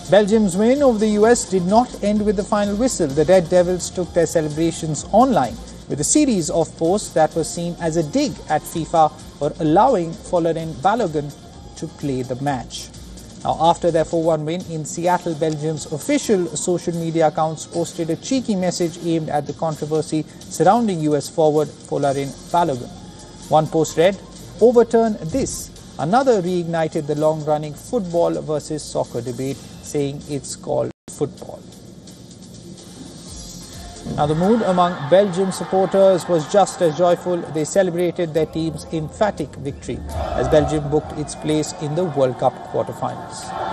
Belgium's win over the US did not end with the final whistle. The Red Devils took their celebrations online with a series of posts that were seen as a dig at FIFA for allowing Folarin Balogun to play the match. Now, after their 4-1 win in Seattle, Belgium's official social media accounts posted a cheeky message aimed at the controversy surrounding US forward Folarin Balogun. One post read, "Overturn this." Another reignited the long-running football versus soccer debate, saying it's called football. Now, the mood among Belgian supporters was just as joyful. They celebrated their team's emphatic victory as Belgium booked its place in the World Cup quarterfinals.